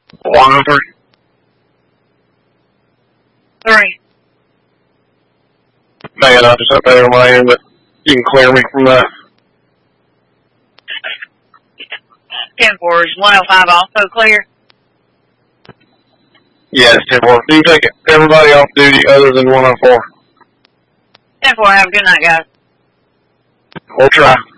103. 3. Man, I just up there on my end, but you can clear me from that. 10-4 is 105 also clear? Yes, 10-4. You can take everybody off duty other than 104. 10-4, have a good night, guys. We'll try.